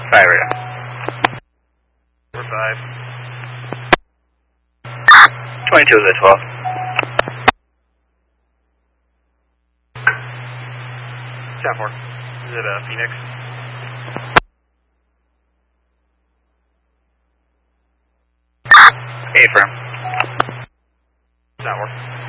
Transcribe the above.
5 radar. 4-5. 22 is at 12. Chat 4. Is it Phoenix? Affirm. Chat 4.